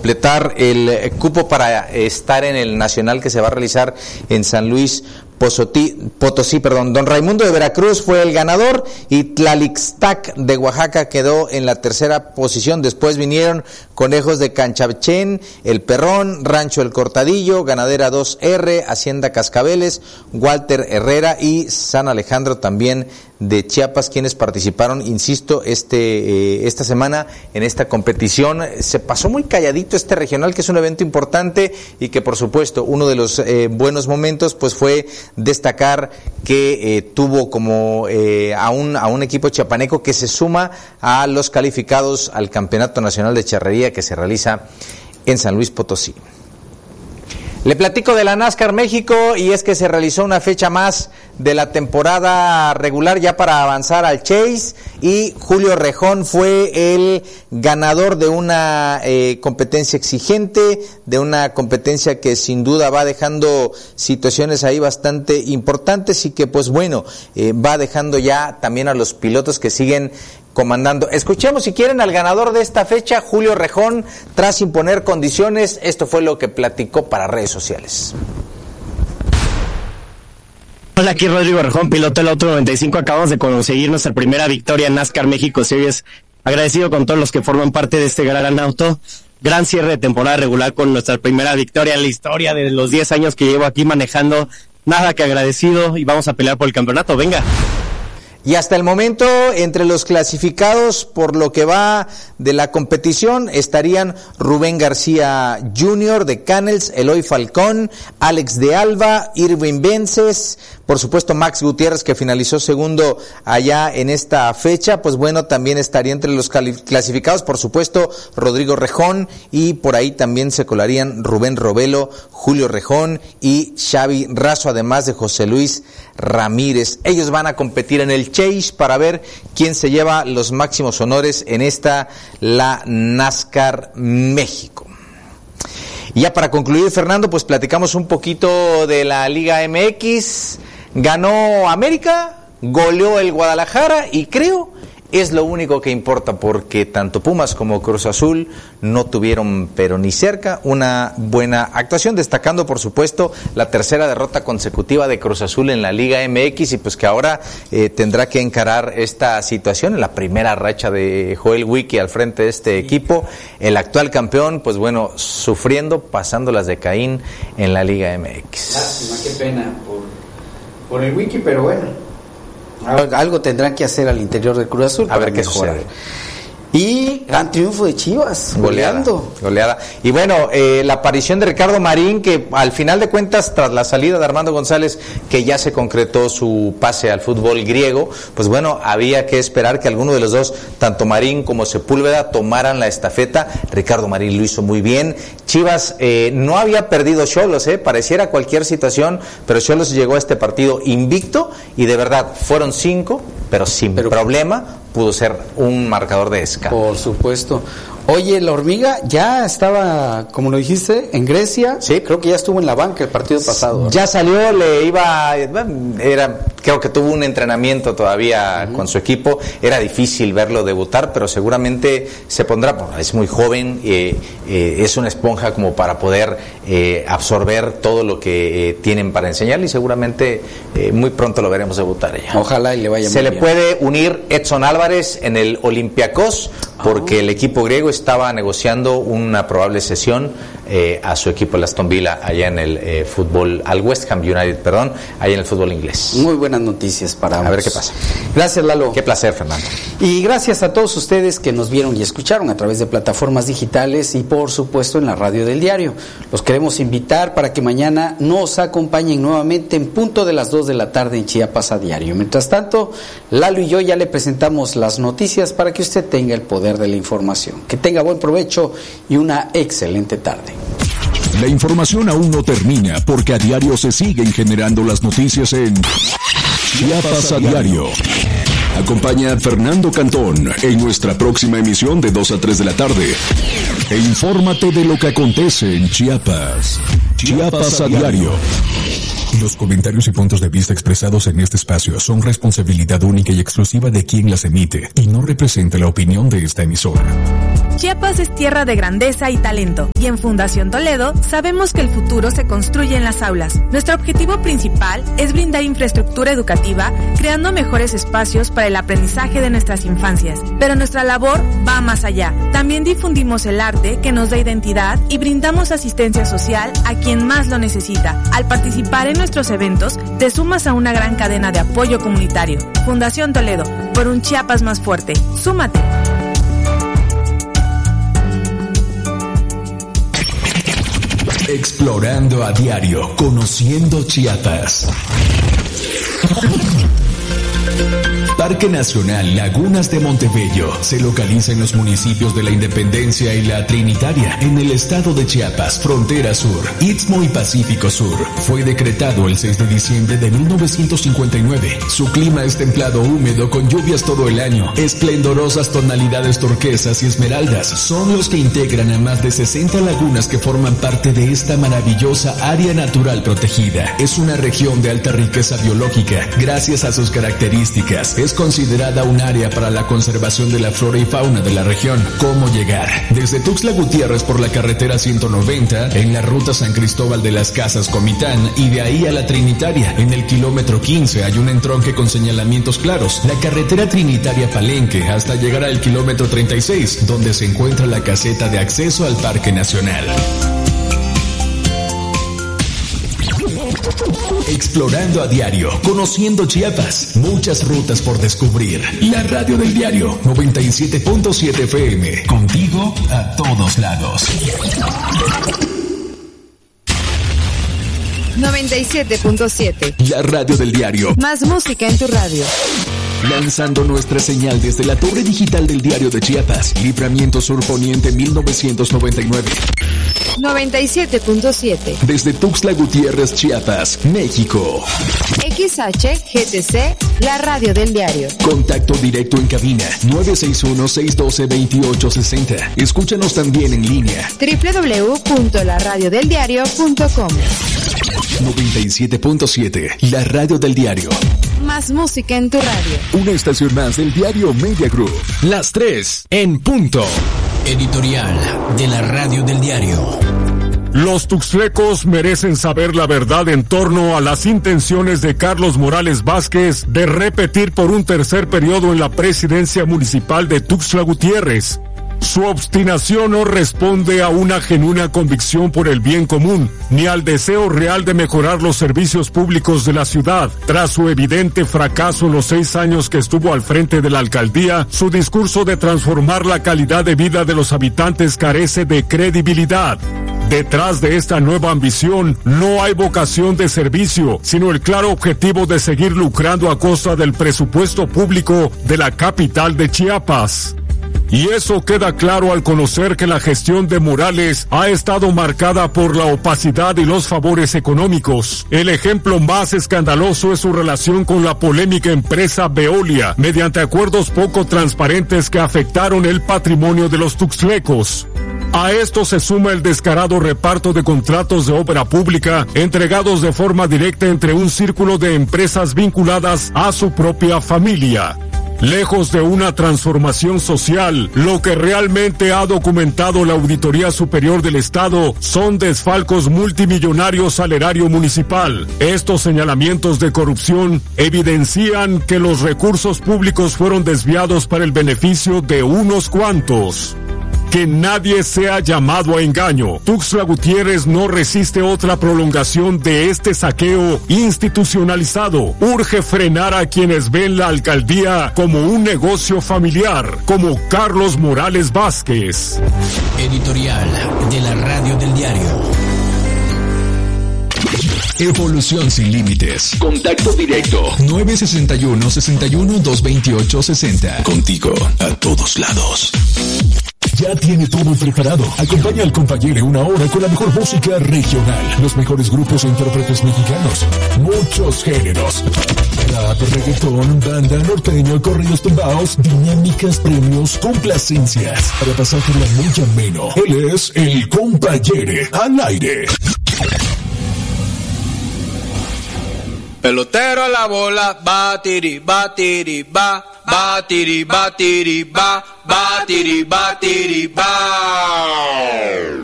completar el cupo para estar en el nacional que se va a realizar en San Luis Potosí. Don Raimundo de Veracruz fue el ganador y Tlalixtac de Oaxaca quedó en la tercera posición. Después vinieron Conejos de Canchachén, El Perrón, Rancho El Cortadillo, Ganadera 2R, Hacienda Cascabeles, Walter Herrera y San Alejandro también de Chiapas, quienes participaron, insisto, esta semana en esta competición. Se pasó muy calladito este regional, que es un evento importante y que por supuesto uno de los buenos momentos pues fue destacar que tuvo como a un equipo chiapaneco que se suma a los calificados al Campeonato Nacional de Charrería que se realiza en San Luis Potosí. Le platico de la NASCAR México, y es que se realizó una fecha más de la temporada regular ya para avanzar al Chase, y Julio Rejón fue el ganador de una competencia exigente, de una competencia que sin duda va dejando situaciones ahí bastante importantes y que pues bueno, va dejando ya también a los pilotos que siguen comandando. Escuchemos si quieren al ganador de esta fecha, Julio Rejón, tras imponer condiciones. Esto fue lo que platicó para redes sociales. Hola, aquí Rodrigo Rejón, piloto del Auto 95. Acabamos de conseguir nuestra primera victoria en NASCAR México Series. Agradecido con todos los que forman parte de este gran auto. Gran cierre de temporada regular con nuestra primera victoria en la historia de los 10 años que llevo aquí manejando. Nada que agradecido, y vamos a pelear por el campeonato. Venga. Y hasta el momento, entre los clasificados por lo que va de la competición, estarían Rubén García Jr. de Canels, Eloy Falcón, Alex de Alba, Irving Vences, por supuesto Max Gutiérrez, que finalizó segundo allá en esta fecha. Pues bueno, también estaría entre los clasificados, por supuesto, Rodrigo Rejón, y por ahí también se colarían Rubén Robelo, Julio Rejón y Xavi Razo, además de José Luis Ramírez. Ellos van a competir en el Chase para ver quién se lleva los máximos honores en la NASCAR México. Y ya para concluir, Fernando, pues platicamos un poquito de la Liga MX. Ganó América, goleó el Guadalajara y creo es lo único que importa, porque tanto Pumas como Cruz Azul no tuvieron, pero ni cerca, una buena actuación, destacando por supuesto la tercera derrota consecutiva de Cruz Azul en la Liga MX, y pues que ahora tendrá que encarar esta situación en la primera racha de Joel Wiki al frente de este equipo. El actual campeón, pues bueno, sufriendo, pasándolas de Caín en la Liga MX. Lástima, qué pena por el Wiki, pero bueno. Algo tendrán que hacer al interior del Cruz Azul. A ver qué sucede. Y gran triunfo de Chivas, goleada. Y bueno, la aparición de Ricardo Marín, que al final de cuentas, tras la salida de Armando González, que ya se concretó su pase al fútbol griego, pues bueno, había que esperar que alguno de los dos, tanto Marín como Sepúlveda, tomaran la estafeta. Ricardo Marín lo hizo muy bien. Chivas no había perdido Xolos, pareciera cualquier situación, pero Xolos llegó a este partido invicto, y de verdad, fueron 5, pero sin problema pudo ser un marcador de escala. Por supuesto. Oye, la Hormiga ya estaba, como lo dijiste, en Grecia. Sí. Creo que ya estuvo en la banca el partido pasado. Ya salió, creo que tuvo un entrenamiento todavía con su equipo. Era difícil verlo debutar, pero seguramente se pondrá, es muy joven, es una esponja como para poder absorber todo lo que tienen para enseñarle, y seguramente muy pronto lo veremos debutar ya. Ojalá y le vaya muy bien. Se le puede unir Edson Álvarez en el Olympiacos, porque el equipo griego estaba negociando una probable cesión a su equipo, el Aston Villa, allá en el fútbol, al West Ham United, allá en el fútbol inglés. Muy buenas noticias para ambos. A ver qué pasa. Gracias, Lalo. Qué placer, Fernando. Y gracias a todos ustedes que nos vieron y escucharon a través de plataformas digitales y por supuesto en la radio del diario. Los queremos invitar para que mañana nos acompañen nuevamente en punto de las 2 de la tarde en Chiapas a Diario. Mientras tanto, Lalo y yo ya le presentamos las noticias para que usted tenga el poder de la información. Que tenga buen provecho y una excelente tarde. La información aún no termina, porque a diario se siguen generando las noticias en Chiapas a Diario. Acompaña a Fernando Cantón en nuestra próxima emisión de 2 a 3 de la tarde. E infórmate de lo que acontece en Chiapas. Chiapas a Diario. Los comentarios y puntos de vista expresados en este espacio son responsabilidad única y exclusiva de quien las emite y no representa la opinión de esta emisora. Chiapas es tierra de grandeza y talento, y en Fundación Toledo sabemos que el futuro se construye en las aulas. Nuestro objetivo principal es brindar infraestructura educativa, creando mejores espacios para el aprendizaje de nuestras infancias. Pero nuestra labor va más allá. También difundimos el arte que nos da identidad y brindamos asistencia social a quien más lo necesita. Al participar en nuestros eventos, te sumas a una gran cadena de apoyo comunitario. Fundación Toledo, por un Chiapas más fuerte. ¡Súmate! Explorando a diario, conociendo Chiapas. Parque Nacional Lagunas de Montebello se localiza en los municipios de La Independencia y La Trinitaria, en el estado de Chiapas, frontera sur, Istmo y Pacífico Sur. Fue decretado el 6 de diciembre de 1959. Su clima es templado húmedo con lluvias todo el año. Esplendorosas tonalidades turquesas y esmeraldas son los que integran a más de 60 lagunas que forman parte de esta maravillosa área natural protegida. Es una región de alta riqueza biológica. Gracias a sus características, es considerada un área para la conservación de la flora y fauna de la región. ¿Cómo llegar? Desde Tuxtla Gutiérrez por la carretera 190, en la ruta San Cristóbal de las Casas Comitán, y de ahí a La Trinitaria. En el kilómetro 15 hay un entronque con señalamientos claros, la carretera Trinitaria Palenque, hasta llegar al kilómetro 36, donde se encuentra la caseta de acceso al Parque Nacional. Explorando a diario, conociendo Chiapas, muchas rutas por descubrir. La radio del diario 97.7 FM, contigo a todos lados. 97.7. La radio del diario. Más música en tu radio. Lanzando nuestra señal desde la torre digital del Diario de Chiapas, Libramiento Sur Poniente 1999. 97.7. Desde Tuxtla Gutiérrez, Chiapas, México. XHGTC, la radio del diario. Contacto directo en cabina 961-612-2860. Escúchanos también en línea www.laradiodeldiario.com. 97.7, la radio del diario. Más música en tu radio. Una estación más del diario Media Group. Las 3 en punto. Editorial de la radio del diario. Los tuxtlecos merecen saber la verdad en torno a las intenciones de Carlos Morales Vázquez de repetir por un tercer periodo en la presidencia municipal de Tuxtla Gutiérrez. Su obstinación no responde a una genuina convicción por el bien común, ni al deseo real de mejorar los servicios públicos de la ciudad. Tras su evidente fracaso en los 6 años que estuvo al frente de la alcaldía, su discurso de transformar la calidad de vida de los habitantes carece de credibilidad. Detrás de esta nueva ambición no hay vocación de servicio, sino el claro objetivo de seguir lucrando a costa del presupuesto público de la capital de Chiapas. Y eso queda claro al conocer que la gestión de Morales ha estado marcada por la opacidad y los favores económicos. El ejemplo más escandaloso es su relación con la polémica empresa Veolia, mediante acuerdos poco transparentes que afectaron el patrimonio de los tuxtlecos. A esto se suma el descarado reparto de contratos de obra pública entregados de forma directa entre un círculo de empresas vinculadas a su propia familia. Lejos de una transformación social, lo que realmente ha documentado la Auditoría Superior del Estado son desfalcos multimillonarios al erario municipal. Estos señalamientos de corrupción evidencian que los recursos públicos fueron desviados para el beneficio de unos cuantos. Que nadie sea llamado a engaño. Tuxtla Gutiérrez no resiste otra prolongación de este saqueo institucionalizado. Urge frenar a quienes ven la alcaldía como un negocio familiar, como Carlos Morales Vázquez. Editorial de la radio del diario. Evolución sin límites. Contacto directo 961-61-228-60. Contigo a todos lados. Ya tiene todo preparado. Acompaña al compañero una hora con la mejor música regional, los mejores grupos e intérpretes mexicanos, muchos géneros: rap, reggaetón, banda, norteño, corridos tumbados, dinámicas, premios, complacencias, para pasártela muy ameno. Él es el compañero al aire. Pelotero a la bola, batiri, batiri, ba, batiri, batiri, ba, batiri, batiri, ba.